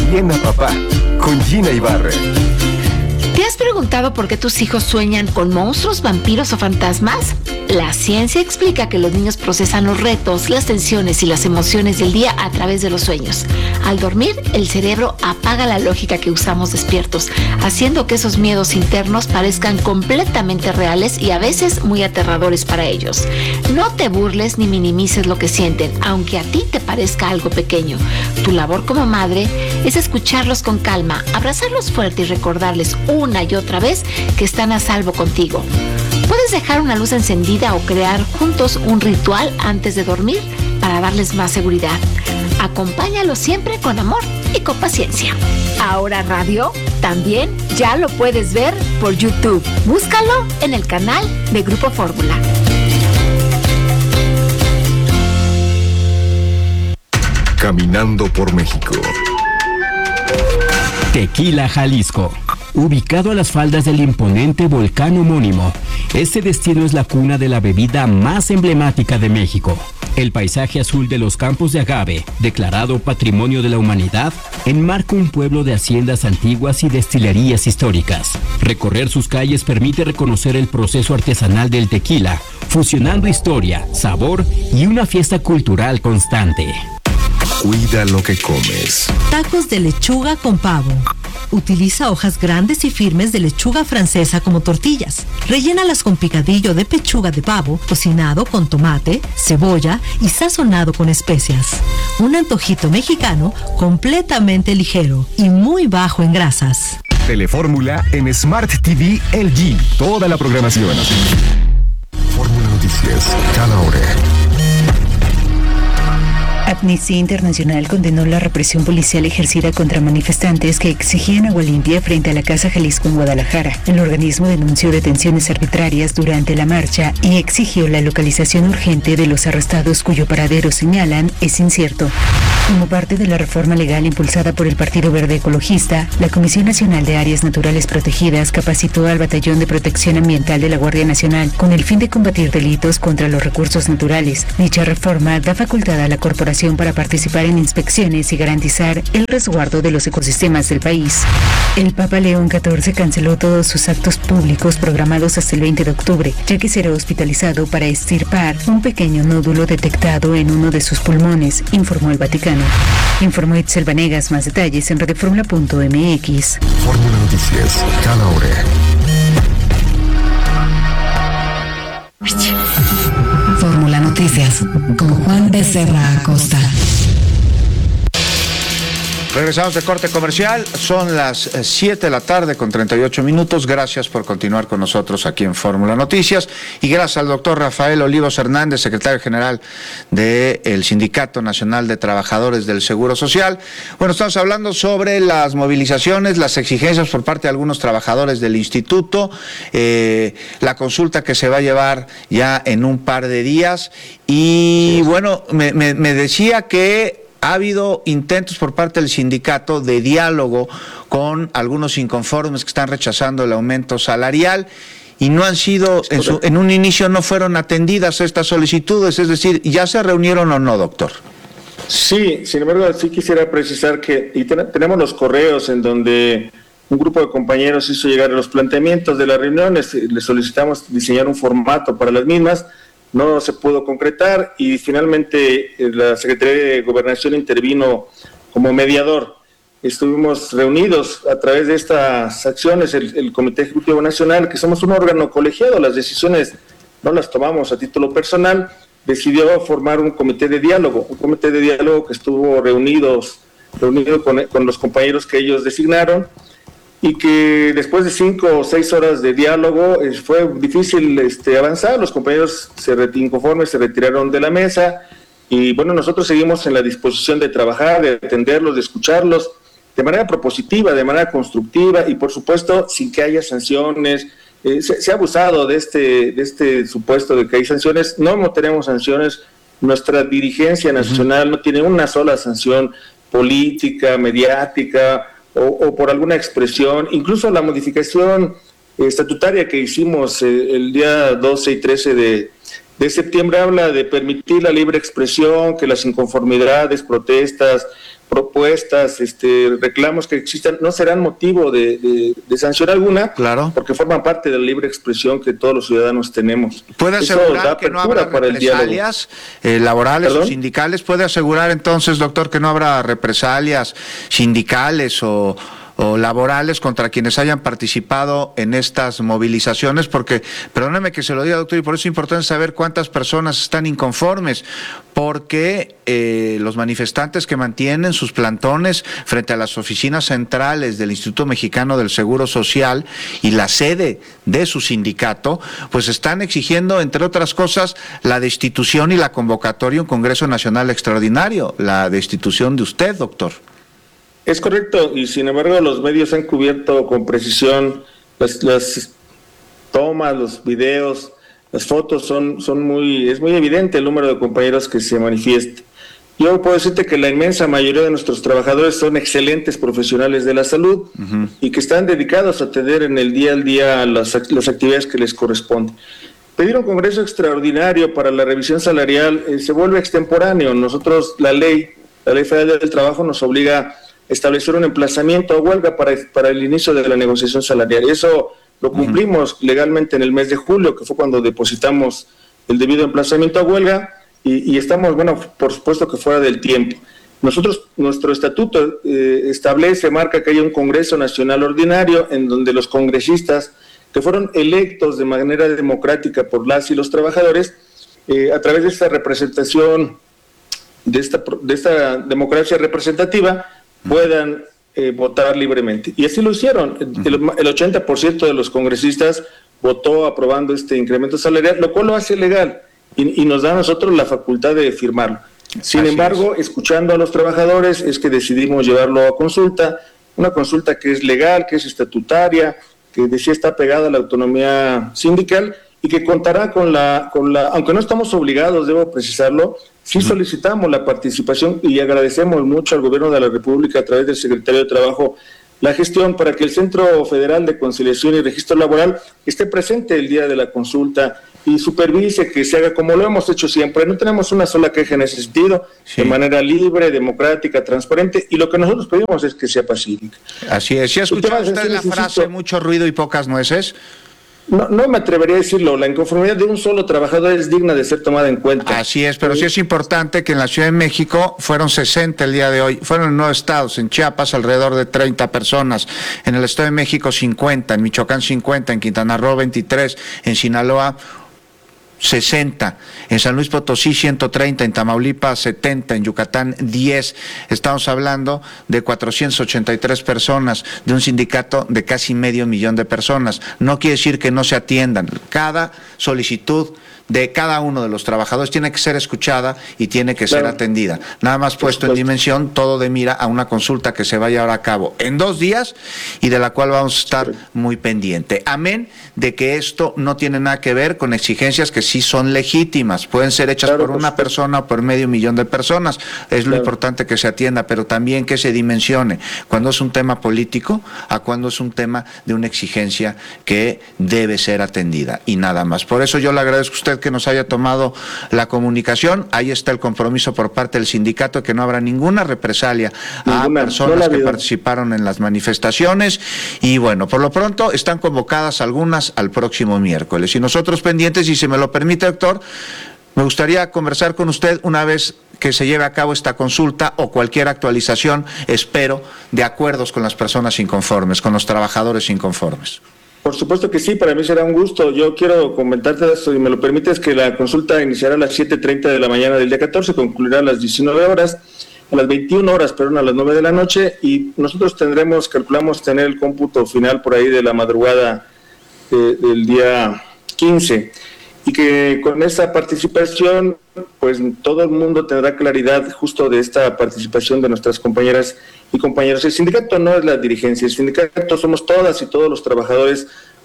bien a papá con Gina Ibarra. ¿Te has preguntado por qué tus hijos sueñan con monstruos, vampiros o fantasmas? La ciencia explica que los niños procesan los retos, las tensiones y las emociones del día a través de los sueños. Al dormir, el cerebro apaga la lógica que usamos despiertos, haciendo que esos miedos internos parezcan completamente reales y a veces muy aterradores para ellos. No te burles ni minimices lo que sienten, aunque a ti te parezca algo pequeño. Tu labor como madre es escucharlos con calma, abrazarlos fuerte y recordarles una y otra vez que están a salvo contigo. Puedes dejar una luz encendida o crear juntos un ritual antes de dormir para darles más seguridad. Acompáñalos siempre con amor y con paciencia. Ahora Radio también ya lo puedes ver por YouTube. Búscalo en el canal de Grupo Fórmula. Caminando por México. Tequila, Jalisco. Ubicado a las faldas del imponente volcán homónimo, este destino es la cuna de la bebida más emblemática de México. El paisaje azul de los campos de agave, declarado Patrimonio de la Humanidad, enmarca un pueblo de haciendas antiguas y destilerías históricas. Recorrer sus calles permite reconocer el proceso artesanal del tequila, fusionando historia, sabor y una fiesta cultural constante. Cuida lo que comes. Tacos de lechuga con pavo. Utiliza hojas grandes y firmes de lechuga francesa como tortillas. Rellénalas con picadillo de pechuga de pavo, cocinado con tomate, cebolla y sazonado con especias. Un antojito mexicano completamente ligero y muy bajo en grasas. Telefórmula en Smart TV LG. Toda la programación. Fórmula Noticias, cada hora. Amnistía Internacional condenó la represión policial ejercida contra manifestantes que exigían agua limpia frente a la Casa Jalisco en Guadalajara. El organismo denunció detenciones arbitrarias durante la marcha y exigió la localización urgente de los arrestados cuyo paradero, señalan, es incierto. Como parte de la reforma legal impulsada por el Partido Verde Ecologista, la Comisión Nacional de Áreas Naturales Protegidas capacitó al Batallón de Protección Ambiental de la Guardia Nacional con el fin de combatir delitos contra los recursos naturales. Dicha reforma da facultad a la corporación para participar en inspecciones y garantizar el resguardo de los ecosistemas del país. El Papa León XIV canceló todos sus actos públicos programados hasta el 20 de octubre, ya que será hospitalizado para extirpar un pequeño nódulo detectado en uno de sus pulmones, informó el Vaticano. Informó Itzel Vanegas. Más detalles en radioformula.mx. Fórmula Noticias, cada hora. Fórmula Noticias con Juan Becerra Acosta. Regresamos de corte comercial, son las 7 de la tarde con 38 minutos. Gracias por continuar con nosotros aquí en Fórmula Noticias y gracias al doctor Rafael Olivos Hernández, secretario general del Sindicato Nacional de Trabajadores del Seguro Social. Bueno, estamos hablando sobre las movilizaciones, las exigencias por parte de algunos trabajadores del instituto, la consulta que se va a llevar ya en un par de días y bueno, me decía que ha habido intentos por parte del sindicato de diálogo con algunos inconformes que están rechazando el aumento salarial y no han sido, en un inicio no fueron atendidas estas solicitudes, es decir, ¿ya se reunieron o no, doctor? Sí, sin embargo, sí quisiera precisar que tenemos los correos en donde un grupo de compañeros hizo llegar los planteamientos de las reuniones, les solicitamos diseñar un formato para las mismas. No se pudo concretar y finalmente la Secretaría de Gobernación intervino como mediador. Estuvimos reunidos a través de estas acciones, el Comité Ejecutivo Nacional, que somos un órgano colegiado, las decisiones no las tomamos a título personal, decidió formar un comité de diálogo que estuvo reunido con los compañeros que ellos designaron, y que después de 5 o 6 horas de diálogo fue difícil avanzar. Los compañeros inconformes se retiraron de la mesa y bueno, nosotros seguimos en la disposición de trabajar, de atenderlos, de escucharlos de manera propositiva, de manera constructiva y por supuesto sin que haya sanciones. Se ha abusado de este supuesto de que hay sanciones. No tenemos sanciones. Nuestra dirigencia nacional no tiene una sola sanción política, mediática o por alguna expresión. Incluso la modificación estatutaria que hicimos el día 12 y 13 de septiembre habla de permitir la libre expresión, que las inconformidades, protestas propuestas, reclamos que existan, no serán motivo de sanción alguna, claro, porque forman parte de la libre expresión que todos los ciudadanos tenemos. ¿Puede asegurar que no habrá represalias laborales o sindicales? ¿Puede asegurar entonces, doctor, que no habrá represalias sindicales o laborales contra quienes hayan participado en estas movilizaciones? Porque, perdóneme que se lo diga, doctor, y por eso es importante saber cuántas personas están inconformes, porque los manifestantes que mantienen sus plantones frente a las oficinas centrales del Instituto Mexicano del Seguro Social y la sede de su sindicato, pues están exigiendo, entre otras cosas, la destitución y la convocatoria a un Congreso Nacional Extraordinario, la destitución de usted, doctor. Es correcto, y sin embargo los medios han cubierto con precisión las tomas, los videos, las fotos, es muy evidente el número de compañeros que se manifiestan. Yo puedo decirte que la inmensa mayoría de nuestros trabajadores son excelentes profesionales de la salud y que están dedicados a atender en el día al día las actividades que les corresponden. Pedir un congreso extraordinario para la revisión salarial se vuelve extemporáneo. Nosotros, la ley federal del trabajo nos obliga establecer un emplazamiento a huelga para el inicio de la negociación salarial. Y eso lo cumplimos legalmente en el mes de julio, que fue cuando depositamos el debido emplazamiento a huelga, y estamos, por supuesto que fuera del tiempo. Nuestro estatuto marca que haya un Congreso Nacional Ordinario en donde los congresistas que fueron electos de manera democrática por las y los trabajadores, a través de esta representación, de esta democracia representativa, puedan votar libremente. Y así lo hicieron. El 80% de los congresistas votó aprobando este incremento salarial, lo cual lo hace legal y nos da a nosotros la facultad de firmarlo. Sin embargo, escuchando a los trabajadores es que decidimos llevarlo a consulta, una consulta que es legal, que es estatutaria, que sí está pegada a la autonomía sindical y que contará con la, aunque no estamos obligados, debo precisarlo, sí solicitamos la participación y agradecemos mucho al Gobierno de la República a través del Secretario de Trabajo la gestión para que el Centro Federal de Conciliación y Registro Laboral esté presente el día de la consulta y supervise que se haga como lo hemos hecho siempre. No tenemos una sola queja en ese sentido, de manera libre, democrática, transparente, y lo que nosotros pedimos es que sea pacífica. Así es. ¿Sí ha escuchado usted la frase mucho ruido y pocas nueces? No me atrevería a decirlo. La inconformidad de un solo trabajador es digna de ser tomada en cuenta. Así es, pero sí es importante que en la Ciudad de México fueron 60 el día de hoy, fueron en 9 estados, en Chiapas alrededor de 30 personas, en el Estado de México 50, en Michoacán 50, en Quintana Roo 23, en Sinaloa 60, en San Luis Potosí 130, en Tamaulipas 70, en Yucatán 10. Estamos hablando de 483 personas, de un sindicato de casi 500,000 de personas. No quiere decir que no se atiendan. Cada solicitud de cada uno de los trabajadores tiene que ser escuchada y tiene que ser atendida. Nada más puesto en dimensión, todo de mira a una consulta que se va a llevar a cabo en 2 días y de la cual vamos a estar muy pendiente. Amén de que esto no tiene nada que ver con exigencias que sí son legítimas, pueden ser hechas por una persona o por 500,000 de personas. Es lo importante que se atienda, pero también que se dimensione cuando es un tema político a cuando es un tema de una exigencia que debe ser atendida y nada más. Por eso yo le agradezco a usted que nos haya tomado la comunicación. Ahí está el compromiso por parte del sindicato, que no habrá ninguna represalia a personas que participaron en las manifestaciones. Y bueno, por lo pronto están convocadas algunas al próximo miércoles. Y nosotros pendientes, y si me lo permite, doctor, me gustaría conversar con usted una vez que se lleve a cabo esta consulta o cualquier actualización, espero, de acuerdos con las personas inconformes, con los trabajadores inconformes. Por supuesto que sí, para mí será un gusto. Yo quiero comentarte esto, y me lo permites, que la consulta iniciará a las 7:30 de la mañana del día 14, concluirá a las 19 horas, a las 21 horas, perdón, a las 9 de la noche, y nosotros calculamos tener el cómputo final por ahí de la madrugada del día 15, y que con esa participación, pues todo el mundo tendrá claridad justo de esta participación de nuestras compañeras y compañeros. El sindicato no es la dirigencia, el sindicato somos todas y todos los trabajadores,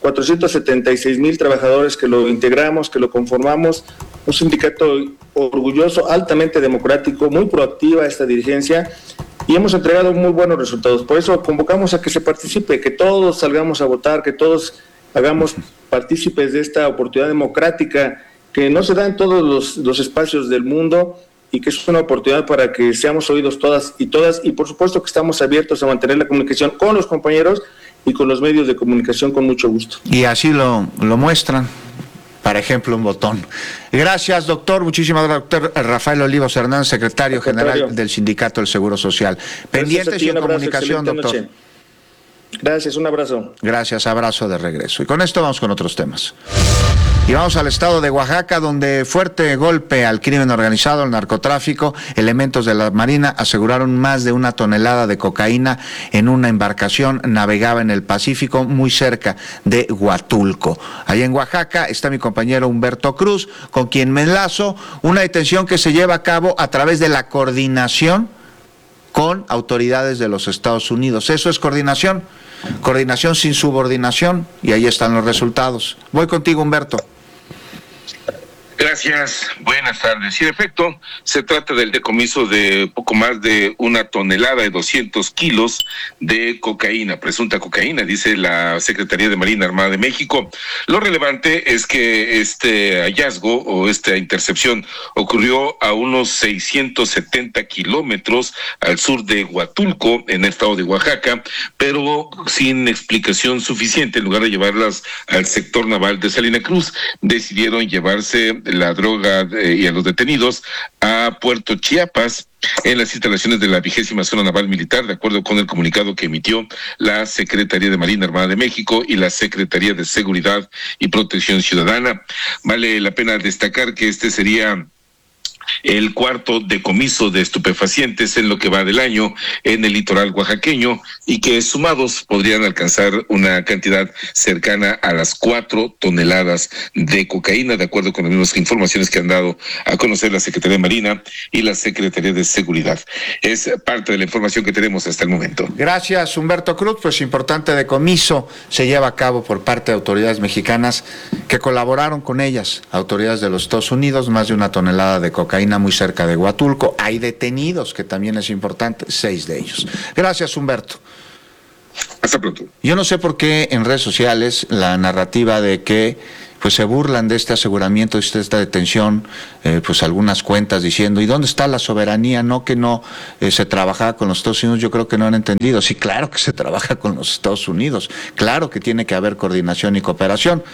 476,000 trabajadores que lo integramos, que lo conformamos, un sindicato orgulloso, altamente democrático, muy proactiva esta dirigencia, y hemos entregado muy buenos resultados. Por eso convocamos a que se participe, que todos salgamos a votar, que todos hagamos partícipes de esta oportunidad democrática que no se da en todos los espacios del mundo, y que es una oportunidad para que seamos oídos todas, y por supuesto que estamos abiertos a mantener la comunicación con los compañeros y con los medios de comunicación con mucho gusto. Y así lo muestran. Por ejemplo, un botón. Gracias, doctor. Muchísimas gracias, doctor Rafael Olivos Hernández, secretario general del Sindicato del Seguro Social. Pendientes y en comunicación, doctor. Noche. Gracias, un abrazo. Gracias, abrazo de regreso. Y con esto vamos con otros temas. Y vamos al estado de Oaxaca, donde fuerte golpe al crimen organizado, al narcotráfico. Elementos de la Marina aseguraron más de 1 tonelada de cocaína en una embarcación. Navegaba en el Pacífico, muy cerca de Huatulco. Allá en Oaxaca está mi compañero Humberto Cruz, con quien me enlazo. Una detención que se lleva a cabo a través de la coordinación con autoridades de los Estados Unidos. Eso es coordinación. Coordinación sin subordinación, y ahí están los resultados. Voy contigo, Humberto. Gracias, buenas tardes. Y en efecto, se trata del decomiso de poco más de 1 tonelada de 200 kilos de cocaína, presunta cocaína, dice la Secretaría de Marina Armada de México. Lo relevante es que este hallazgo o esta intercepción ocurrió a unos 670 kilómetros al sur de Huatulco, en el estado de Oaxaca, pero sin explicación suficiente. En lugar de llevarlas al sector naval de Salina Cruz, decidieron llevarse la droga y a los detenidos a Puerto Chiapas, en las instalaciones de la 20ª Zona Naval Militar, de acuerdo con el comunicado que emitió la Secretaría de Marina Armada de México y la Secretaría de Seguridad y Protección Ciudadana. Vale la pena destacar que este sería el 4º decomiso de estupefacientes en lo que va del año en el litoral oaxaqueño, y que sumados podrían alcanzar una cantidad cercana a las 4 toneladas de cocaína, de acuerdo con las mismas informaciones que han dado a conocer la Secretaría de Marina y la Secretaría de Seguridad. Es parte de la información que tenemos hasta el momento. Gracias, Humberto Cruz. Pues importante decomiso se lleva a cabo por parte de autoridades mexicanas que colaboraron con ellas, autoridades de los Estados Unidos, más de 1 tonelada de cocaína muy cerca de Huatulco. Hay detenidos, que también es importante, 6 de ellos. Gracias, Humberto. Hasta pronto. Yo no sé por qué en redes sociales la narrativa de que pues se burlan de este aseguramiento, de esta detención, pues algunas cuentas diciendo, ¿y dónde está la soberanía? No, que no se trabajaba con los Estados Unidos. Yo creo que no han entendido. Sí, claro que se trabaja con los Estados Unidos, claro que tiene que haber coordinación y cooperación,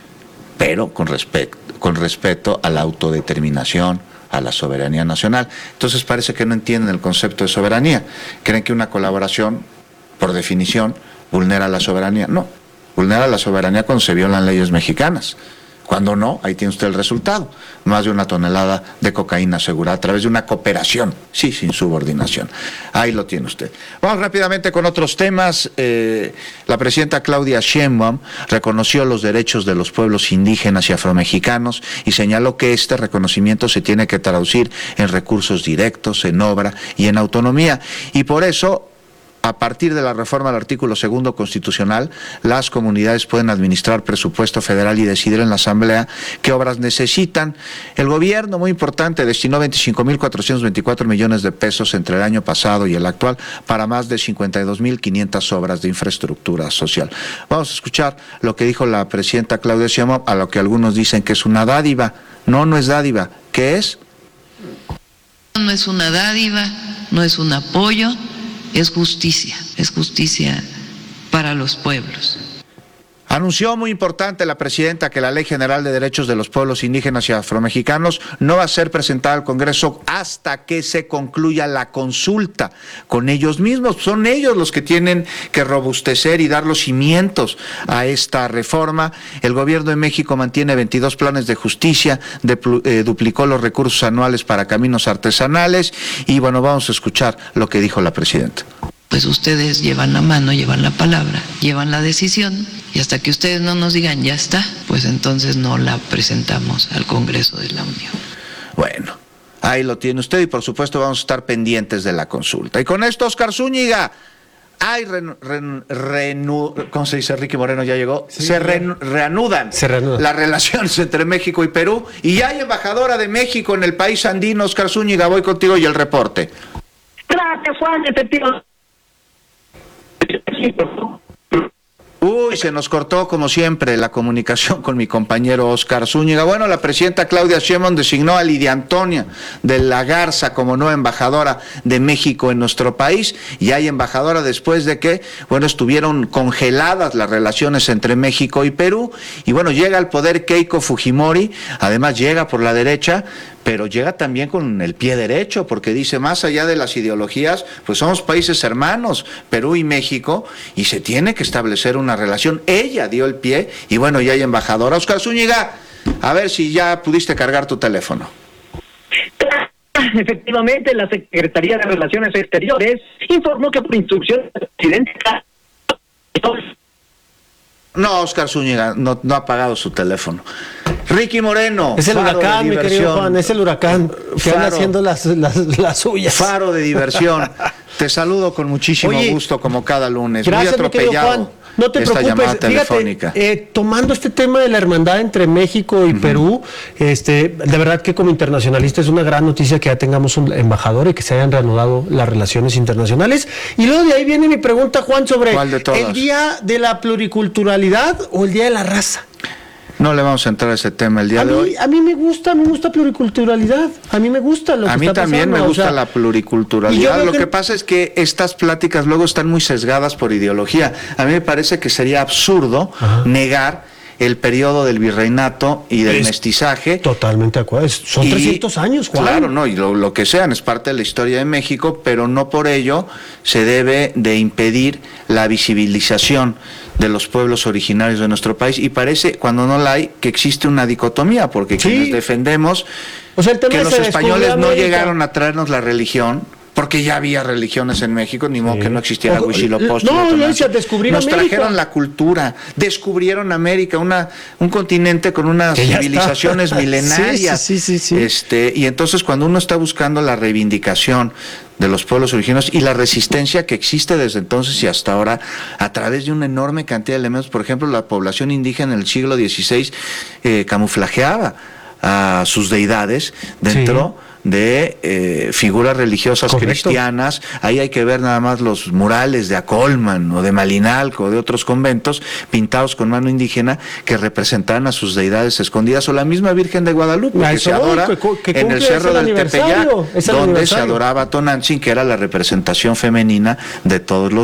pero con respeto a la autodeterminación, a la soberanía nacional. Entonces parece que no entienden el concepto de soberanía. Creen que una colaboración, por definición, vulnera la soberanía. No, vulnera la soberanía cuando se violan leyes mexicanas. Cuando no, ahí tiene usted el resultado. Más de 1 tonelada de cocaína asegurada a través de una cooperación, sí, sin subordinación. Ahí lo tiene usted. Vamos rápidamente con otros temas. La presidenta Claudia Sheinbaum reconoció los derechos de los pueblos indígenas y afromexicanos y señaló que este reconocimiento se tiene que traducir en recursos directos, en obra y en autonomía. Y por eso, a partir de la reforma del artículo 2 constitucional, las comunidades pueden administrar presupuesto federal y decidir en la Asamblea qué obras necesitan. El gobierno, muy importante, destinó 25.424 millones de pesos entre el año pasado y el actual para más de 52.500 obras de infraestructura social. Vamos a escuchar lo que dijo la presidenta Claudia Sheinbaum, a lo que algunos dicen que es una dádiva. No, no es dádiva. ¿Qué es? No es una dádiva, no es un apoyo. Es justicia para los pueblos. Anunció, muy importante, la presidenta, que la Ley General de Derechos de los Pueblos Indígenas y Afromexicanos no va a ser presentada al Congreso hasta que se concluya la consulta con ellos mismos. Son ellos los que tienen que robustecer y dar los cimientos a esta reforma. El gobierno de México mantiene 22 planes de justicia, duplicó los recursos anuales para caminos artesanales y bueno, vamos a escuchar lo que dijo la presidenta. Pues ustedes llevan la mano, llevan la palabra, llevan la decisión, y hasta que ustedes no nos digan ya está, pues entonces no la presentamos al Congreso de la Unión. Bueno, ahí lo tiene usted y por supuesto vamos a estar pendientes de la consulta. Y con esto, Oscar Zúñiga, ¿cómo se dice? Ricky Moreno ya llegó. Sí, se reanudan las relaciones entre México y Perú y ya hay embajadora de México en el país andino. Oscar Zúñiga, voy contigo y el reporte. Gracias, Juan, efectivamente. Uy, se nos cortó, como siempre, la comunicación con mi compañero Oscar Zúñiga. Bueno, la presidenta Claudia Sheinbaum designó a Lidia Antonia de la Garza como nueva embajadora de México en nuestro país, y hay embajadora después de que, bueno, estuvieron congeladas las relaciones entre México y Perú, y bueno, llega al poder Keiko Fujimori, además llega por la derecha, pero llega también con el pie derecho, porque dice, más allá de las ideologías, pues somos países hermanos, Perú y México, y se tiene que establecer una relación. Ella dio el pie, y bueno, ya hay embajadora. Oscar Zúñiga, a ver si ya pudiste cargar tu teléfono. Efectivamente, la Secretaría de Relaciones Exteriores informó que por instrucción del presidente... No, Oscar Zúñiga, no ha apagado su teléfono. Ricky Moreno. Es el huracán, mi querido Juan, es el huracán que anda haciendo las suyas. Faro de diversión. Te saludo con muchísimo gusto, como cada lunes. Gracias, muy atropellado. mi querido Juan. No te esta preocupes, llamada telefónica. Fíjate, tomando este tema de la hermandad entre México y Perú, de verdad que como internacionalista es una gran noticia que ya tengamos un embajador y que se hayan reanudado las relaciones internacionales. Y luego de ahí viene mi pregunta, Juan, sobre el Día de la Pluriculturalidad o el Día de la Raza. No le vamos a entrar a ese tema el día de hoy. A mí me gusta pluriculturalidad. A mí me gusta lo que está pasando. A mí también me gusta la pluriculturalidad. Lo que pasa es que estas pláticas luego están muy sesgadas por ideología. A mí me parece que sería absurdo negar el periodo del virreinato y del mestizaje. Totalmente de acuerdo. Son 300 años, Juan. Claro, no, y lo que sean, es parte de la historia de México, pero no por ello se debe de impedir la visibilización de los pueblos originarios de nuestro país, y parece, cuando no la hay, que existe una dicotomía, porque quienes defendemos que los españoles no llegaron a traernos la religión, porque ya había religiones en México, ni modo que no existiera Huitzilopochtli. Nos trajeron la cultura, descubrieron América, un continente con unas civilizaciones milenarias. Y entonces cuando uno está buscando la reivindicación de los pueblos originarios y la resistencia que existe desde entonces y hasta ahora, a través de una enorme cantidad de elementos, por ejemplo, la población indígena en el siglo XVI camuflajeaba a sus deidades dentro de figuras religiosas cristianas. Ahí hay que ver nada más los murales de Acolman o de Malinalco o de otros conventos pintados con mano indígena que representaban a sus deidades escondidas, o la misma Virgen de Guadalupe que se adora en el Cerro del Tepeyac, donde se adoraba a Tonantzin, que era la representación femenina de todos los